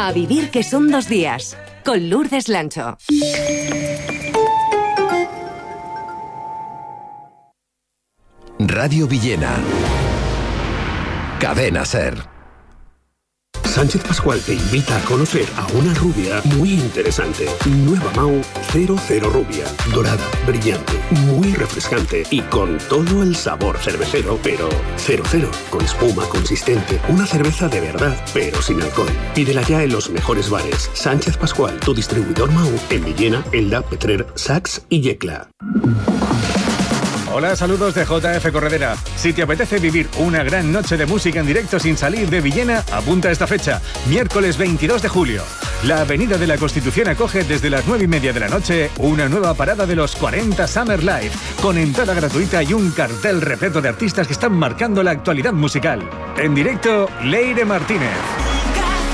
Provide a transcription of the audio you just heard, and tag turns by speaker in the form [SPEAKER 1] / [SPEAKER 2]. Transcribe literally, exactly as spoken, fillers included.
[SPEAKER 1] A vivir que son dos días, con Lourdes Lancho.
[SPEAKER 2] Radio Villena. Cadena SER.
[SPEAKER 3] Sánchez Pascual te invita a conocer a una rubia muy interesante. Nueva Mau cero cero Rubia. Dorada, brillante, muy refrescante y con todo el sabor cervecero, pero cero cero, con espuma consistente. Una cerveza de verdad, pero sin alcohol. Pídela ya en los mejores bares. Sánchez Pascual, tu distribuidor Mau en Villena, Elda, Petrer, Sax y Yecla.
[SPEAKER 4] Hola, saludos de J F Corredera. Si te apetece vivir una gran noche de música en directo sin salir de Villena, apunta a esta fecha, miércoles veintidós de julio. La Avenida de la Constitución acoge desde las nueve y media de la noche una nueva parada de los cuarenta Summer Live, con entrada gratuita y un cartel repleto de artistas que están marcando la actualidad musical. En directo, Leire Martínez,